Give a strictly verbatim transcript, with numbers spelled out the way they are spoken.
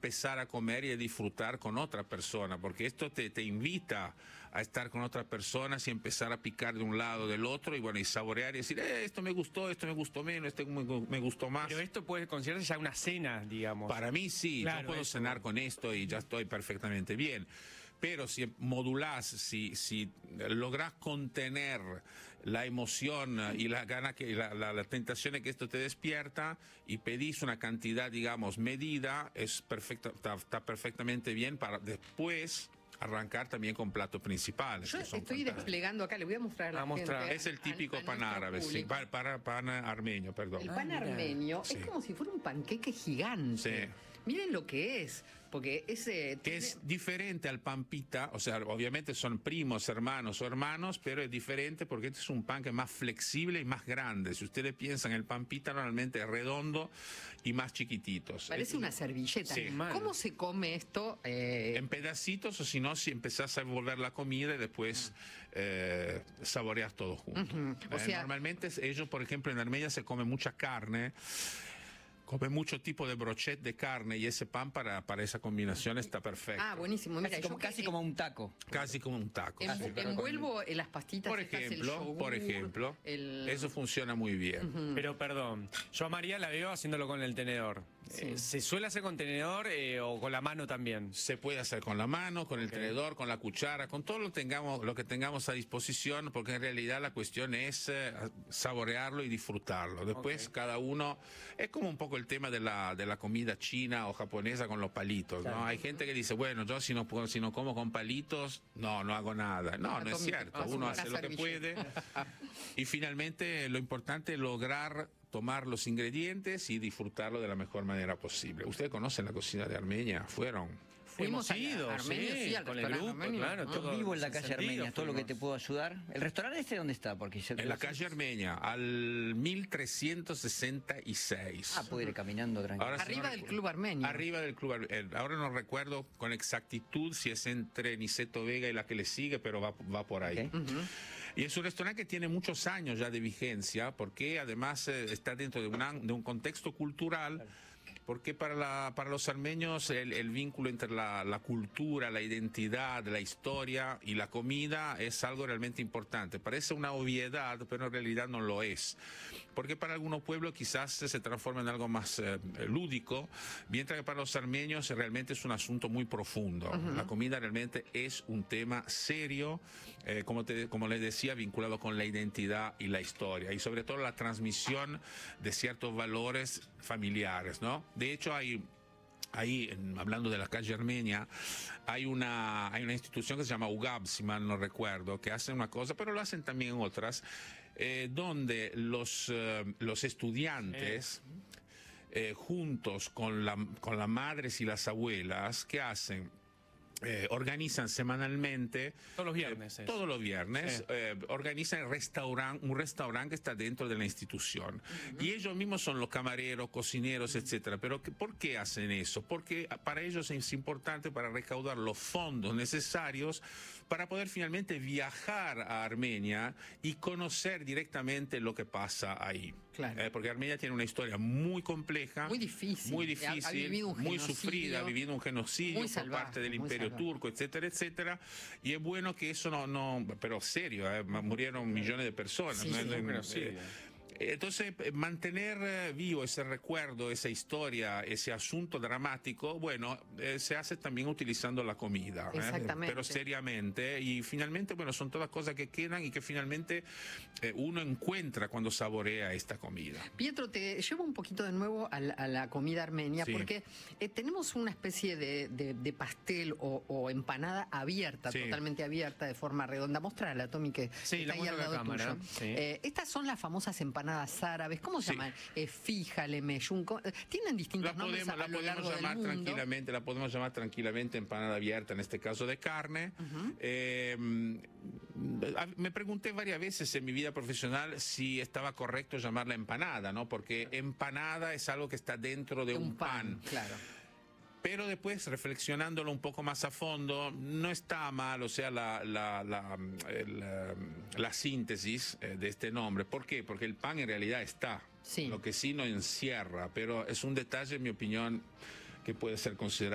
empezar a comer y a disfrutar con otra persona, porque esto te, te invita a estar con otras personas y empezar a picar de un lado del otro y bueno, y saborear y decir, eh, esto me gustó, esto me gustó menos, este me, me gustó más. Pero esto puede considerarse ya una cena, digamos. Para mí sí, claro, yo puedo eso, cenar bueno. con esto y ya estoy perfectamente bien. Pero si modulás, si, si lográs contener la emoción y la gana que la, la, la tentación que esto te despierta y pedís una cantidad, digamos, medida, es perfecta, está, está perfectamente bien para después arrancar también con platos principales. Yo estoy desplegando acá, le voy a mostrar a la a mostrar. gente. Es el típico al, pan árabe, sí, para, para, pan armenio, perdón. El pan ah, armenio sí. es como si fuera un panqueque gigante. Sí. Miren lo que es, porque ese... Que tiene... es diferente al pan pita, o sea, obviamente son primos, hermanos o hermanos, pero es diferente porque este es un pan que es más flexible y más grande. Si ustedes piensan, el pan pita normalmente es redondo y más chiquititos. Parece es, una servilleta. Sí. ¿Cómo se come esto? Eh... En pedacitos, o si no, si empezás a envolver la comida y después eh, saboreas todo junto. Uh-huh. O eh, sea... Normalmente ellos, por ejemplo, en Armenia se come mucha carne, come mucho tipo de brochet de carne y ese pan para, para esa combinación está perfecto. Ah, buenísimo. Mira, Casi, yo como, casi que, como un taco. Casi como un taco. Envu Sí. envuelvo en las pastitas. Por estas, ejemplo, el yogur, por ejemplo, el... eso funciona muy bien. Uh-huh. Pero perdón, yo a María la veo haciéndolo con el tenedor. Sí. Eh, ¿Se suele hacer con tenedor eh, o con la mano también? Se puede hacer con la mano, con el Okay. tenedor, con la cuchara, con todo lo, tengamos, lo que tengamos a disposición, porque en realidad la cuestión es eh, saborearlo y disfrutarlo. Después Okay. cada uno, es como un poco el tema de la, de la comida china o japonesa con los palitos, Claro. ¿no? Hay gente que dice, bueno, yo si no, puedo, si no como con palitos, no, no hago nada. No, no es cierto, uno hace lo que puede. Y finalmente lo importante es lograr tomar los ingredientes y disfrutarlo de la mejor manera posible. ¿Ustedes conocen la cocina de Armenia? ¿Fueron? Fuimos Hemos ido, a Armenia, sí, sí, al con el restaurante grupo, armenio. claro, Ah. todo. Yo vivo en la calle sentido Armenia, todo lo que te fuimos. puedo ayudar. ¿El restaurante este dónde está? Porque yo En la calle Armenia, al mil trescientos sesenta y seis. Ah, puedo ir caminando tranquilo. Ahora sí Arriba no del recu- Club Armenio. Arriba del Club Armenio. Ahora no recuerdo con exactitud si es entre Niceto Vega y la que le sigue, pero va, va por ahí. Ok. Uh-huh. Y es un restaurante que tiene muchos años ya de vigencia, porque además eh, está dentro de, una, de un contexto cultural. Porque para, la, para los armenios el, el vínculo entre la, la cultura, la identidad, la historia y la comida es algo realmente importante. Parece una obviedad, pero en realidad no lo es. Porque para algunos pueblos quizás se transforma en algo más eh, lúdico, mientras que para los armenios realmente es un asunto muy profundo. Uh-huh. La comida realmente es un tema serio, eh, como, te, como les decía, vinculado con la identidad y la historia. Y sobre todo la transmisión de ciertos valores familiares, ¿no? De hecho, hay, ahí, en, hablando de la calle Armenia, hay una, hay una institución que se llama U G A B, si mal no recuerdo, que hace una cosa, pero lo hacen también en otras, eh, donde los, eh, los estudiantes, eh, juntos con, la, con las madres y las abuelas, ¿qué hacen? Eh, organizan semanalmente Todos los viernes eh, es. todos los viernes Sí. eh, organizan el restaurant, un restaurante que está dentro de la institución. Uh-huh. Y ellos mismos son los camareros, cocineros, uh-huh. etcétera. Pero ¿por qué hacen eso? Porque para ellos es importante para recaudar los fondos necesarios para poder finalmente viajar a Armenia y conocer directamente lo que pasa ahí. Claro. Eh, porque Armenia tiene una historia muy compleja, muy difícil, muy difícil, ha, ha vivido un muy genocidio, sufrida, ha vivido un genocidio por salvaje, parte del Imperio salvaje. turco, etcétera, etcétera, y es bueno que eso no, no pero serio, eh, murieron millones de personas. Sí, ¿no? sí, en, sí. eh, Entonces, mantener vivo ese recuerdo, esa historia, ese asunto dramático, bueno, eh, se hace también utilizando la comida. Exactamente. Eh, pero seriamente, y finalmente, bueno, son todas cosas que quedan y que finalmente eh, uno encuentra cuando saborea esta comida. Pietro, te llevo un poquito de nuevo a la, a la comida armenia, sí. porque eh, tenemos una especie de, de, de pastel o, o empanada abierta, sí. totalmente abierta, de forma redonda. Mostrala, Tommy, que sí, está la ahí al lado cámara, tuyo. sí. Eh, estas son las famosas empanadas árabes, ¿cómo se sí. llaman? Eh, fíjale, meyún, tienen distintos la nombres podemos, a, a lo la largo podemos llamar del mundo. tranquilamente, la podemos llamar tranquilamente empanada abierta, en este caso de carne. Uh-huh. eh, me pregunté varias veces en mi vida profesional si estaba correcto llamarla empanada, ¿no? Porque empanada es algo que está dentro de, de un, un pan. pan. Claro. Pero después, reflexionándolo un poco más a fondo, no está mal, o sea, la, la, la, la, la síntesis de este nombre. ¿Por qué? Porque el pan en realidad está, sí. Lo que sí no encierra, pero es un detalle, en mi opinión, que puede ser considerado